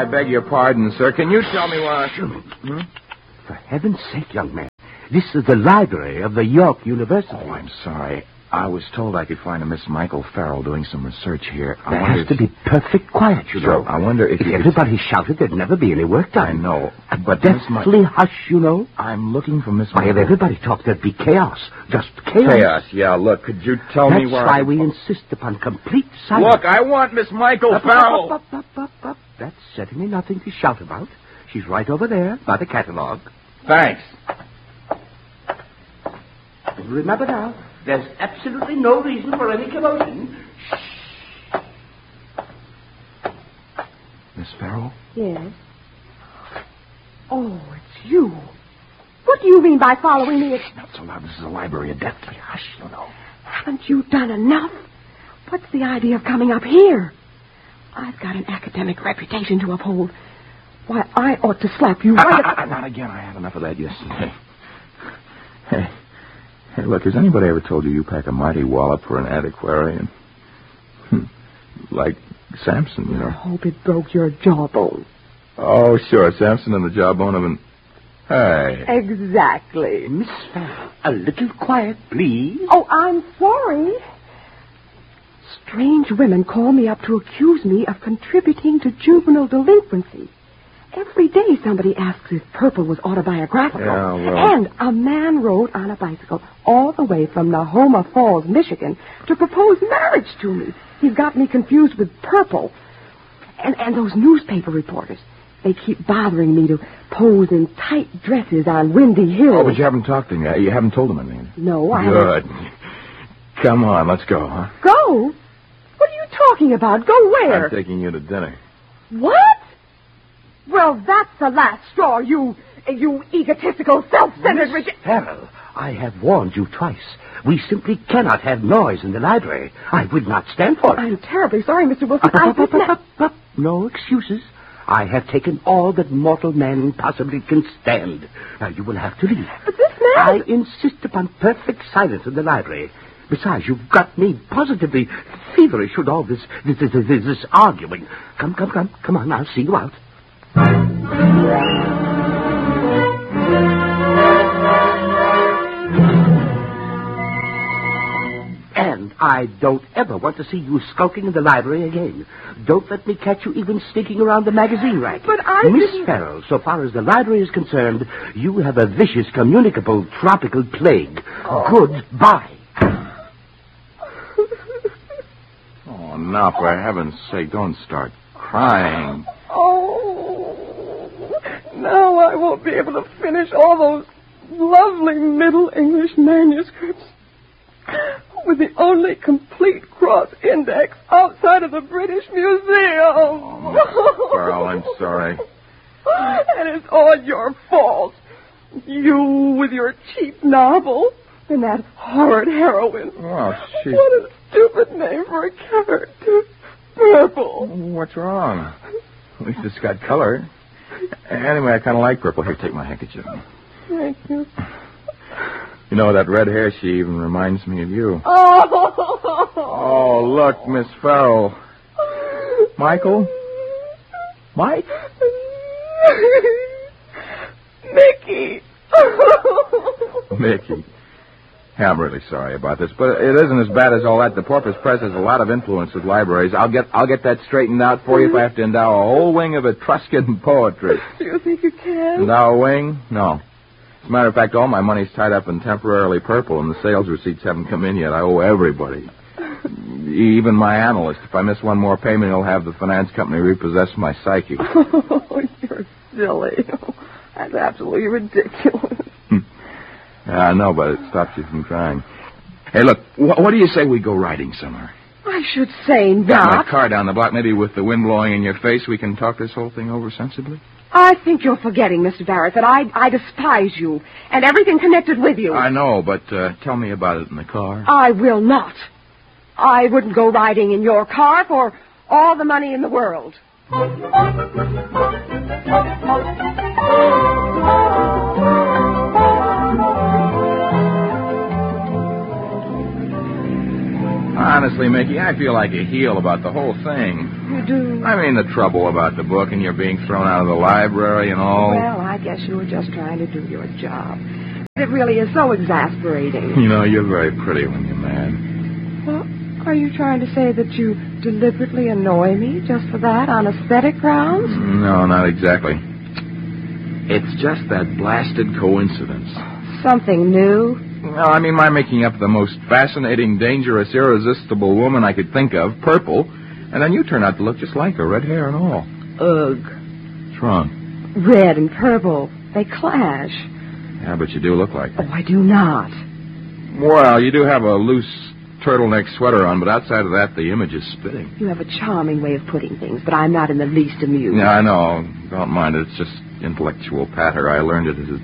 I beg your pardon, sir. Can you tell me where For heaven's sake, young man. This is the library of the York University. Oh, I'm sorry. I was told I could find a Miss Michael Farrell doing some research here. There has to be perfect quiet, you know. I wonder if everybody shouted, there'd never be any work done. I know. But deathly hush, you know. I'm looking for Miss Why, Michael. if everybody talked, there'd be chaos. Just chaos. Chaos, yeah. Look, could you tell me where... That's why we insist upon complete silence. Look, I want Miss Michael Farrell. Up. That's certainly nothing to shout about. She's right over there by the catalog. Thanks. Remember now, there's absolutely no reason for any commotion. Shh. Miss Farrell? Yes. Oh, it's you. What do you mean by following me? Not so loud. This is a library of deathly hush, you know. Haven't you done enough? What's the idea of coming up here? I've got an academic reputation to uphold. Why, I ought to slap you right... Not again. I had enough of that yesterday. Hey, look, has anybody ever told you pack a mighty wallop for an antiquarian? Like Samson, you know. I hope it broke your jawbone. Oh, sure, Samson and the jawbone of an... Hey. Exactly. Miss Farrell, a little quiet, please. Oh, I'm sorry. Strange women call me up to accuse me of contributing to juvenile delinquency. Every day somebody asks if Purple was autobiographical. Yeah, well... And a man rode on a bicycle all the way from Nahoma Falls, Michigan, to propose marriage to me. He's got me confused with Purple. And those newspaper reporters, they keep bothering me to pose in tight dresses on windy hills. Oh, but you haven't talked to him yet. You haven't told him anything. No, I haven't. Good. Come on, let's go, huh? Go? What are you talking about? Go where? I'm taking you to dinner. What? Well, that's the last straw, you egotistical, self-centered... Miss Farrell, I have warned you twice. We simply cannot have noise in the library. I would not stand for it. I'm terribly sorry, Mr. Wilson. No excuses. I have taken all that mortal man possibly can stand. Now, you will have to leave. But this man... I insist upon perfect silence in the library. Besides, you've got me positively feverish with all this arguing. Come on, I'll see you out. And I don't ever want to see you skulking in the library again. Don't let me catch you even sneaking around the magazine rack. But I Miss Farrell, so far as the library is concerned, you have a vicious, communicable, tropical plague. Goodbye. Oh, now, for heaven's sake, don't start crying. Oh, now I won't be able to finish all those lovely Middle English manuscripts with the only complete cross index outside of the British Museum. Oh, Farrell, I'm sorry. And it's all your fault. You with your cheap novel and that horrid heroine. Oh, she's... What a stupid name for a character. Purple. What's wrong? At least it's got color. Anyway, I kind of like purple. Here, take my handkerchief. Thank you. You know, that red hair, she even reminds me of you. Oh! Oh, look, Miss Farrell. Michael? Mike? Mickey. Mickey. Yeah, I'm really sorry about this, but it isn't as bad as all that. The Porpoise Press has a lot of influence with libraries. I'll get that straightened out for you if I have to endow a whole wing of Etruscan poetry. Do you think you can? Endow a wing? No. As a matter of fact, all my money's tied up in temporarily purple, and the sales receipts haven't come in yet. I owe everybody. Even my analyst. If I miss one more payment, he'll have the finance company repossess my psyche. Oh, you're silly. That's absolutely ridiculous. Yeah, I know, but it stops you from crying. Hey, look, what do you say we go riding somewhere? I should say Got not. my car down the block. Maybe with the wind blowing in your face, we can talk this whole thing over sensibly? I think you're forgetting, Mr. Barrett, that I despise you and everything connected with you. I know, but tell me about it in the car. I will not. I wouldn't go riding in your car for all the money in the world. Honestly, Mickey, I feel like a heel about the whole thing. You do? I mean, the trouble about the book and your being thrown out of the library and all. Well, I guess you were just trying to do your job. It really is so exasperating. You know, you're very pretty when you're mad. Well, are you trying to say that you deliberately annoy me just for that, on aesthetic grounds? No, not exactly. It's just that blasted coincidence. Something new? Well, I mean, my making up the most fascinating, dangerous, irresistible woman I could think of, Purple, and then you turn out to look just like her, red hair and all. Ugh. What's wrong? Red and purple. They clash. Yeah, but you do look like her. Oh, I do not. Well, you do have a loose turtleneck sweater on, but outside of that, the image is spitting. You have a charming way of putting things, but I'm not in the least amused. Yeah, I know. Don't mind it. It's just intellectual patter. I learned it as a